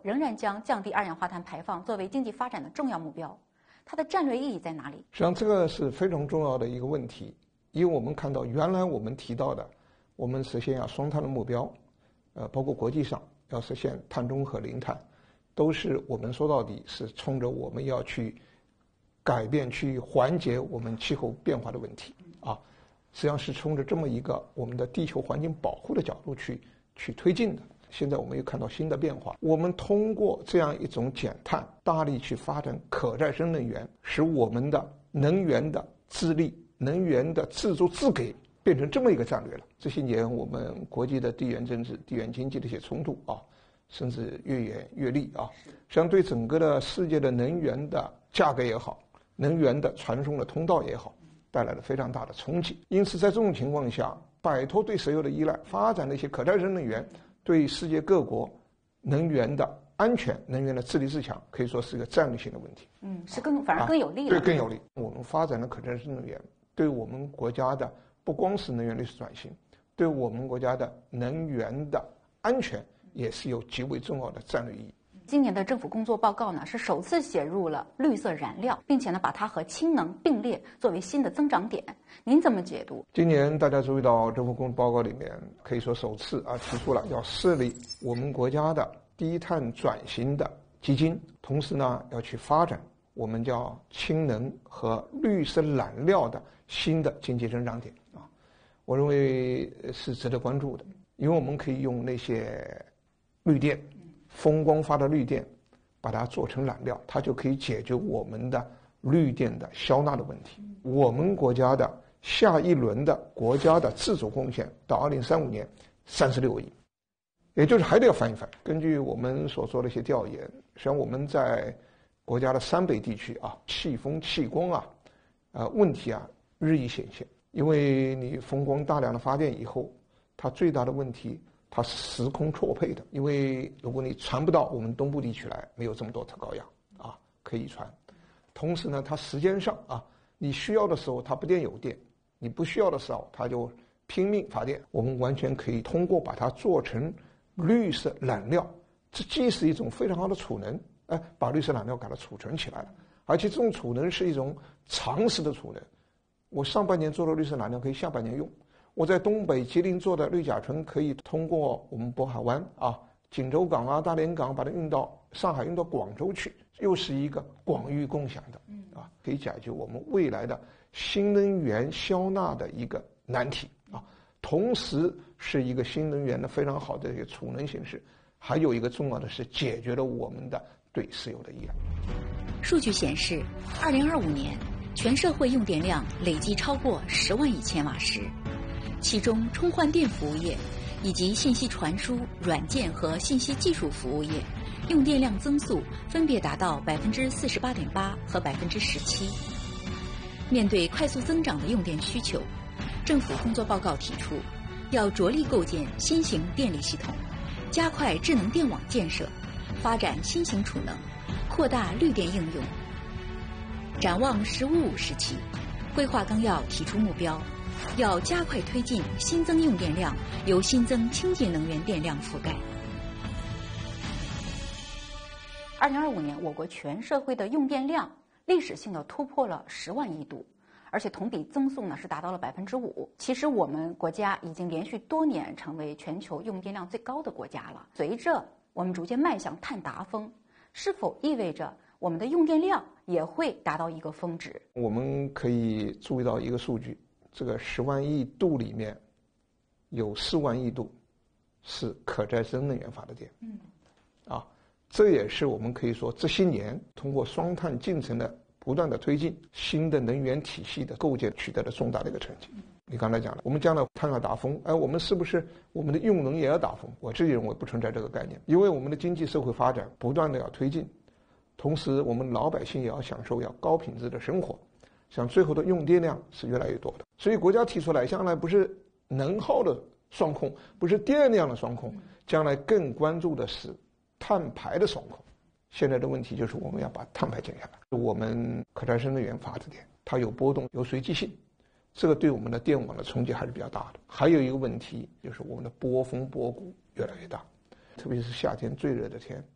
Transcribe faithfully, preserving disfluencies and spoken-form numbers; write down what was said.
仍然将降低二氧化碳排放作为经济发展的重要目标，它的战略意义在哪里？ 实际上，这个是非常重要的一个问题，因为我们看到原来我们提到的，我们实现要双碳的目标，呃，包括国际上要实现碳中和、零碳，都是我们说到底是冲着我们要去改变、去缓解我们气候变化的问题啊，实际上是冲着这么一个我们的地球环境保护的角度去去推进的。现在我们又看到新的变化，我们通过这样一种减碳，大力去发展可再生能源，使我们的能源的自立、能源的自足自给变成这么一个战略了。这些年我们国际的地缘政治、地缘经济的一些冲突啊，甚至越演越烈啊，实际上对整个的世界的能源的价格也好，能源的传送的通道也好，带来了非常大的冲击。因此在这种情况下，摆脱对石油的依赖，发展的一些可再生能源，对世界各国能源的安全、能源的自立自强，可以说是一个战略性的问题。 嗯，是更反而更有利的。 对，更有利。我们发展的可再生能源，对我们国家的不光是能源历史转型，对我们国家的能源的安全也是有极为重要的战略意义。 今年的政府工作报告呢，是首次写入了绿色燃料，并且呢，把它和氢能并列作为新的增长点。您怎么解读？ 今年大家注意到政府工作报告里面，可以说首次啊提出了要设立我们国家的低碳转型的基金，同时呢要去发展我们叫氢能和绿色燃料的新的经济增长点啊，我认为是值得关注的，因为我们可以用那些绿电。风光发的绿电，把它做成燃料，它就可以解决我们的绿电的消纳的问题。我们国家的下一轮的国家的自主贡献到二零三五年三十六亿，也就是还得要翻一翻。根据我们所做的一些调研，实际上我们在国家的山北地区啊，气风气光啊，呃问题啊日益显现。因为你风光大量的发电以后，它最大的问题。它是时空错配的，因为如果你传不到我们东部地区来，没有这么多特高压啊可以传。同时呢，它时间上啊，你需要的时候它不电有电，你不需要的时候它就拼命发电。我们完全可以通过把它做成绿色燃料，这既是一种非常好的储能，哎，把绿色燃料给它储存起来了，而且这种储能是一种长时的储能。我上半年做的绿色燃料可以下半年用。我在东北吉林做的氯甲醇可以通过我们渤海湾啊、锦州港啊、大连港把它运到上海、运到广州去，又是一个广域共享的啊，可以解决我们未来的新能源消纳的一个难题啊。同时是一个新能源的非常好的一个储能形式，还有一个重要的是解决了我们的对石油的依赖。 数据显示，二零二五年全社会用电量累计超过十万亿千瓦时。其中，充换电服务业以及信息传输、软件和信息技术服务业用电量增速分别达到百分之四十八点八和百分之十七。面对快速增长的用电需求，政府工作报告提出，要着力构建新型电力系统，加快智能电网建设，发展新型储能，扩大绿电应用。展望“十五五”时期，规划纲要提出目标。要加快推进新增用电量由新增清洁能源电量覆盖。 二零二五年，我国全社会的用电量历史性的突破了十万亿度，而且同比增速呢是达到了百分之五。其实我们国家已经连续多年成为全球用电量最高的国家了。随着我们逐渐迈向碳达峰，是否意味着我们的用电量也会达到一个峰值？ 我们可以注意到一个数据。这个十万亿度里面，有四万亿度是可再生能源发的电，嗯，啊，这也是我们可以说这些年通过双碳进程的不断的推进，新的能源体系的构建取得了重大的一个成绩。你刚才讲了，我们将来碳要达峰，哎，我们是不是我们的用能也要达峰？我自己认为不存在这个概念，因为我们的经济社会发展不断的要推进，同时我们老百姓也要享受要高品质的生活。像最后的用电量是越来越多的，所以国家提出来，将来不是能耗的双控，不是电量的双控，将来更关注的是碳排的双控。现在的问题就是我们要把碳排减下来。我们可再生能源发的电，它有波动，有随机性，这个对我们的电网的冲击还是比较大的。还有一个问题就是我们的波峰波谷越来越大，特别是夏天最热的天，